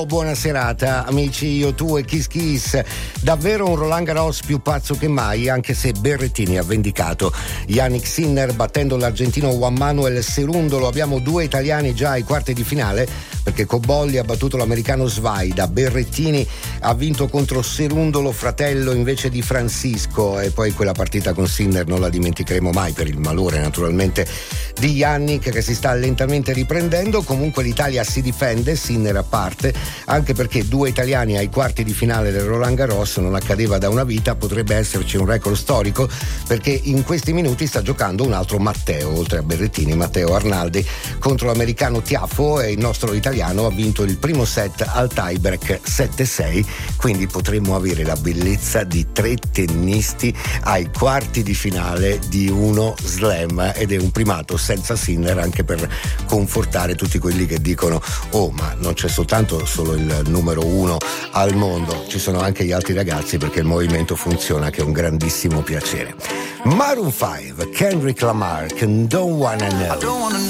Buona serata amici, io, tu e Kiss Kiss. Davvero un Roland Garros più pazzo che mai, anche se Berrettini ha vendicato Jannik Sinner battendo l'argentino Juan Manuel Cerundolo. Abbiamo due italiani già ai quarti di finale, perché Cobolli ha battuto l'americano Svaida, Berrettini ha vinto contro Cerundolo, fratello invece di Francisco, e poi quella partita con Sinner non la dimenticheremo mai, per il malore naturalmente di Jannik che si sta lentamente riprendendo. Comunque l'Italia si difende, Sinner a parte, anche perché due italiani ai quarti di finale del Roland Garros non accadeva da una vita. Potrebbe esserci un record storico, perché in questi minuti sta giocando un altro Matteo, oltre a Berrettini, Matteo Arnaldi contro l'americano Tiafoe, e il nostro italiano ha vinto il primo set al tiebreak 7-6, quindi potremmo avere la bellezza di tre tennisti ai quarti di finale di uno slam, ed è un primato senza Sinner, anche per confortare tutti quelli che dicono ma non c'è soltanto solo il numero uno al mondo, ci sono anche gli altri ragazzi, perché il movimento funziona, che è un grandissimo piacere. Maroon 5, Kendrick Lamar, Don't Wanna Know.